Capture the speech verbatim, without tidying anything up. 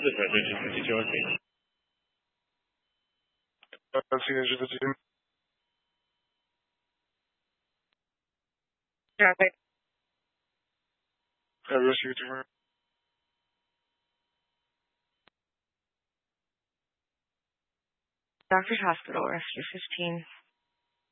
Uh, Signature fifteen. Traffic. Uh, rescue team. Doctor's Hospital, Rescue fifteen.